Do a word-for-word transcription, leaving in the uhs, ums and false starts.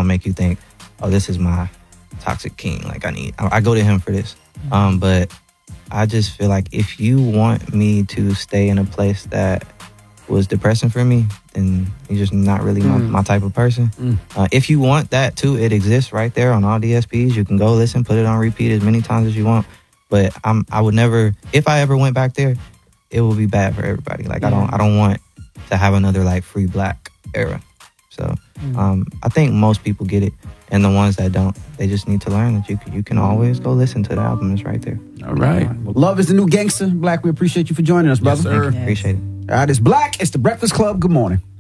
gonna make you think, oh, this is my Toxic King. Like I need, I, I go to him for this. Um, but I just feel like if you want me to stay in a place that was depressing for me, then you're just not really my, Mm. my type of person. Mm. Uh, if you want that too, it exists right there on all D S Ps. You can go listen, put it on repeat as many times as you want. But I'm, I would never, if I ever went back there, it would be bad for everybody. Like Yeah. I don't, I don't want to have another like free black era. So Mm. um, I think most people get it, and the ones that don't, they just need to learn that you can, you can always go listen to the album. It's right there. All right. Well, love is the new gangster. Black, we appreciate you for joining us, brother. Yes, sir. Appreciate it. All right, it's Black. It's the Breakfast Club. Good morning.